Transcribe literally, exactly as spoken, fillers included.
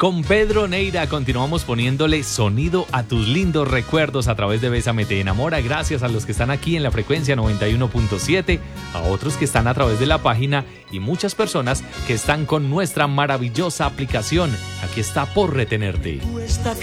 Con Pedro Neira continuamos poniéndole sonido a tus lindos recuerdos a través de Bésame Te Enamora. Gracias a los que están aquí en la frecuencia noventa y uno punto siete, a otros que están a través de la página y muchas personas que están con nuestra maravillosa aplicación. Aquí está Por Retenerte. Esta